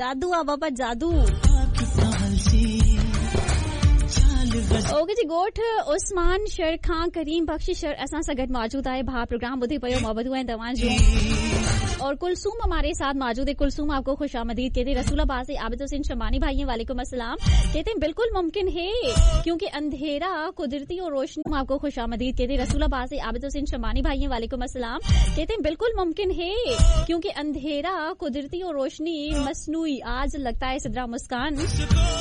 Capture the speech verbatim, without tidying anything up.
जादू आ बाबा जादू। ओके जी गोठ उस्मान शर खां करीम बख्शी शर असां सां गॾु मौजूद आहे भा प्रोग्राम ॿुधी पियो मोहब्बतूं ऐं तव्हां जूं और कुलसूम हमारे साथ मौजूद है। कुलसूम आपको खुश आमदीद कहते रसूलाबाद से आबिद हुसैन शमानी भाई वालेकुम अस्सलाम कहते हैं बिल्कुल मुमकिन है क्योंकि अंधेरा कुदरती और रोशनी आपको खुश आमदीद कहते रसूलाबाद से आबिद हुसैन शमानी भाई वालेकुम अस्सलाम कहते हैं बिल्कुल मुमकिन है क्योंकि अंधेरा कुदरती और रोशनी मसनूई आज लगता है सिद्रा मुस्कान